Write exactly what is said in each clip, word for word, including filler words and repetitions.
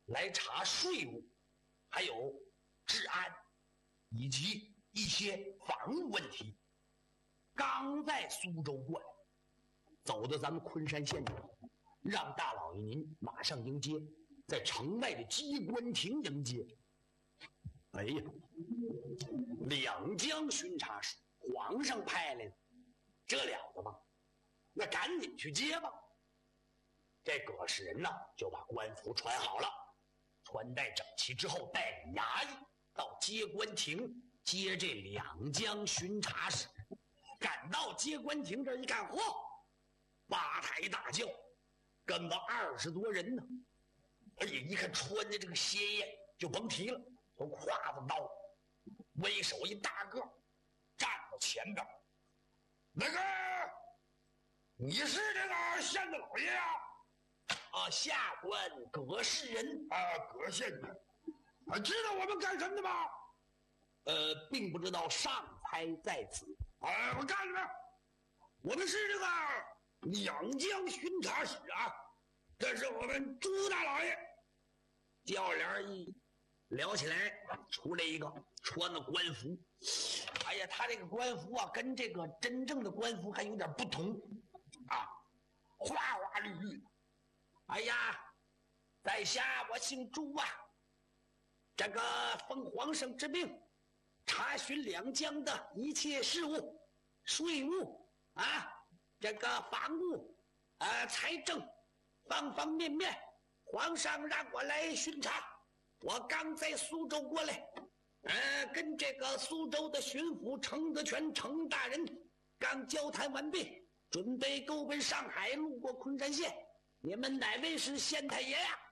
来查税务，还有治安，以及一些房屋问题。刚在苏州过来，走到咱们昆山县去，让大老爷您马上迎接，在城外的机关亭迎接。哎呀，两江巡查使，皇上派来的，这了得吗？那赶紧去接吧。这葛氏人呢，就把官服穿好了，穿戴整齐之后，带着衙役到接官亭接这两江巡查使。赶到接官亭这儿一看，嚯，八抬大轿，跟了二十多人呢。而且一看穿的这个鲜艳，就甭提了，都挎着刀，为首一大个站到前边。那个，你是这个县的老爷呀？啊，下官葛氏人啊，葛县的，啊，知道我们干什么的吗？呃，并不知道，上差在此。哎，我干什么？我们是这个两江巡查使啊，这是我们朱大老爷。轿帘一撩起来，出来一个穿的官服。哎呀，他这个官服啊，跟这个真正的官服还有点不同啊，花花绿绿的。哎呀，在下我姓朱啊，这个奉皇上之命，查询两江的一切事务，税务啊，这个房务啊，财政，方方面面，皇上让我来巡查。我刚在苏州过来，呃，跟这个苏州的巡抚程德全程大人刚交谈完毕，准备够奔上海，路过昆山县。你们哪位是县太爷呀？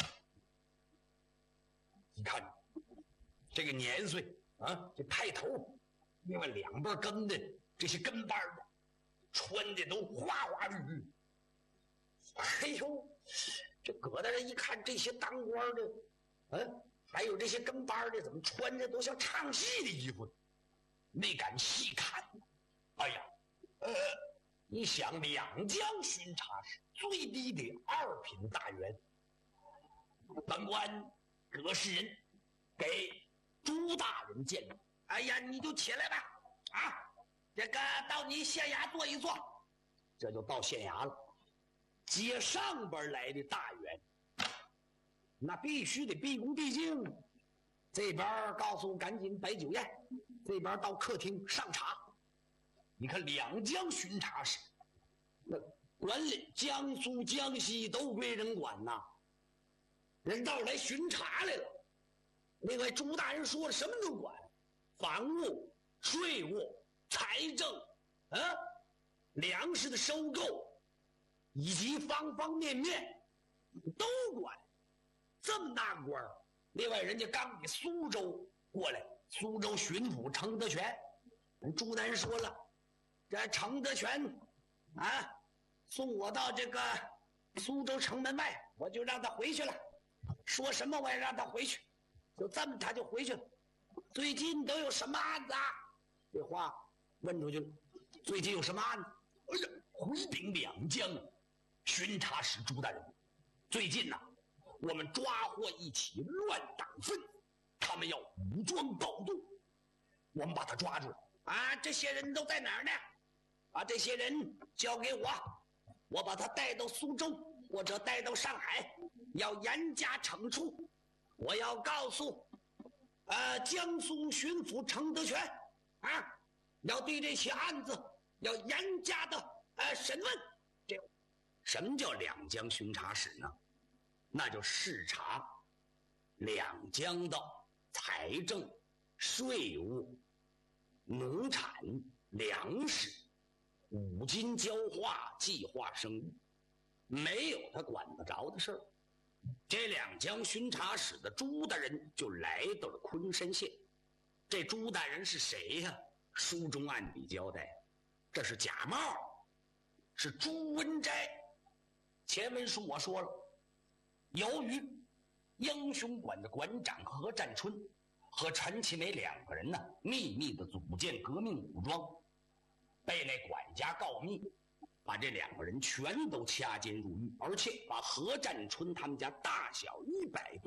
你看这个年岁啊，这派头，另外两边跟的这些跟班的，穿的都花花绿绿。哎呦，这葛大人一看这些当官的，嗯，还有这些跟班的，怎么穿的都像唱戏的衣服，没敢细看。哎呀，呃，你想两江巡查使最低得二品大员，本官葛氏人给朱大人见面。哎呀，你就起来吧，啊，这个到你县衙坐一坐。这就到县衙了，接上边来的大员，那必须得毕恭毕敬。这边告诉我赶紧摆酒宴，这边到客厅上茶。你看两江巡查使，那管理江苏江西都归人管呐，人倒是来巡查来了。另外朱大人说了，什么都管，房务、税务、财政啊，粮食的收购以及方方面面都管。这么大官，另外人家刚比苏州过来，苏州巡抚程德全，朱大人说了，这程德全啊，送我到这个苏州城门外，我就让他回去了，说什么我也让他回去，就这么他就回去了。最近都有什么案子啊？这话问出去了，最近有什么案子？哎呀，回禀两江巡查使朱大人，最近呐、啊，我们抓获一起乱党分子，他们要武装暴动，我们把他抓住了啊！这些人都在哪儿呢？把这些人交给我，我把他带到苏州或者带到上海，要严加惩处。我要告诉呃江苏巡抚程德全啊，要对这些案子要严加的呃审问。这什么叫两江巡查使呢？那就视察两江的财政、税务、农产、粮食、五金交化、计划生育，没有他管得着的事儿。这两江巡查使的朱大人就来到了昆山县。这朱大人是谁呀？书中暗笔交代，这是贾茂，是朱文斋。前文书我说了，由于英雄馆的馆长何占春和陈其美两个人呢，秘密的组建革命武装，被那管家告密，把这两个人全都掐监入狱，而且把何占春他们家大小一百多